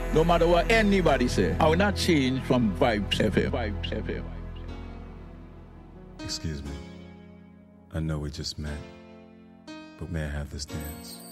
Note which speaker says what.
Speaker 1: No matter what anybody say, I will not change from Vibes FM. Vibes FM.
Speaker 2: Excuse me. I know we just met, but may I have this dance?